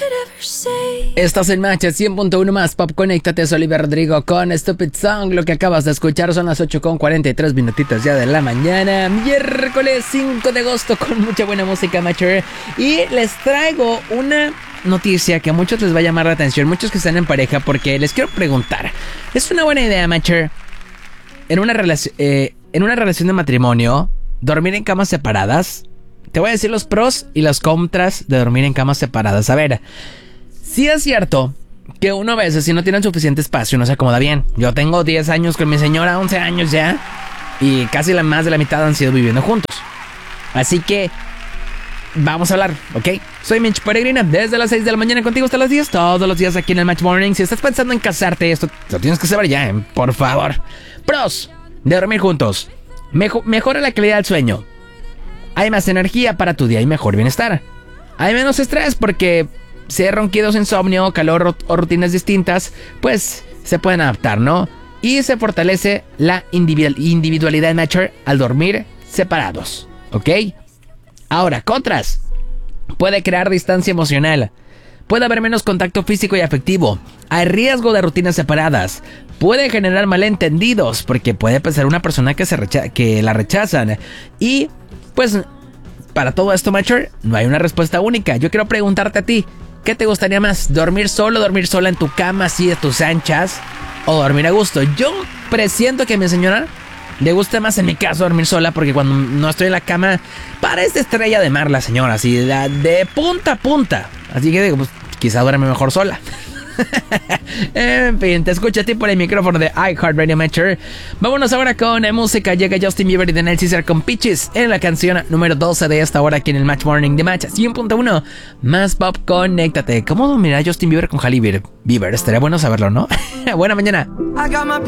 Estás en Match 100.1 más Pop. Conéctate, soy Oliver Rodrigo con Stupid Song. Lo que acabas de escuchar son las 8:43 minutitos ya de la mañana, miércoles 5 de agosto, con mucha buena música, Matcher. Y les traigo una noticia que a muchos les va a llamar la atención, muchos que están en pareja, porque les quiero preguntar, ¿es una buena idea, Matcher, en una relación de matrimonio, dormir en camas separadas? Te voy a decir los pros y los contras de dormir en camas separadas. A ver, sí es cierto que uno a veces, si no tiene suficiente espacio, no se acomoda bien. Yo tengo 10 años con mi señora, 11 años ya, y casi más de la mitad han sido viviendo juntos. Así que vamos a hablar, ¿ok? Soy Mitch Peregrina, desde las 6 de la mañana contigo hasta las 10, todos los días aquí en el Match Morning. Si estás pensando en casarte, esto lo tienes que saber ya, por favor. Pros de dormir juntos: mejora la calidad del sueño. Hay más energía para tu día y mejor bienestar. Hay menos estrés porque si hay ronquidos, insomnio, calor o rutinas distintas, pues se pueden adaptar, ¿no? Y se fortalece la individualidad de Matcher al dormir separados, ¿ok? Ahora, contras: puede crear distancia emocional. Puede haber menos contacto físico y afectivo. Hay riesgo de rutinas separadas. Puede generar malentendidos porque puede pensar una persona que la rechazan. Y pues para todo esto, Matcher, no hay una respuesta única. Yo quiero preguntarte a ti, ¿qué te gustaría más? ¿Dormir solo, dormir sola en tu cama así de tus anchas? ¿O dormir a gusto? Yo presiento que a mi señora le gusta más, en mi caso, dormir sola, porque cuando no estoy en la cama parece estrella de mar la señora, así de punta a punta. Así que digo, pues quizá duerme mejor sola. En fin, te escucho a ti por el micrófono de iHeartRadio, Matcher. Vámonos ahora con música. Llega Justin Bieber y Daniel Caesar con Peaches en la canción número 12 de esta hora aquí en el Match Morning de Match 100.1 más Pop. Conéctate. ¿Cómo dormirá Justin Bieber con Hailey Bieber? Estaría bueno saberlo, ¿no? Buena mañana.